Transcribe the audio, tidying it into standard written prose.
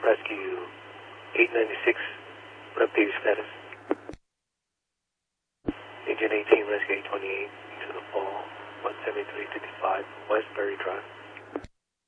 Rescue 896, what update status? Agent 18, Rescue 828, to the fall, 17355, West Berry Drive.